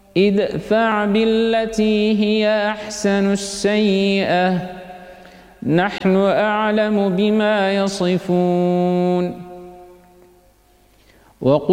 ادفع بالتي هي أحسن السيئة نحن أعلم بما يصفون.